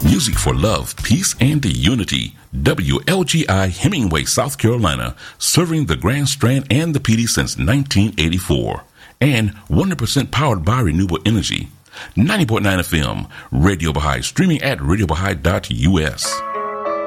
Music for love, peace, and unity. WLGI Hemingway, South Carolina, serving the Grand Strand and the PD since 1984. And 100% powered by renewable energy. 90.9 FM, Radio Baha'i, streaming at radiobaha'i.us.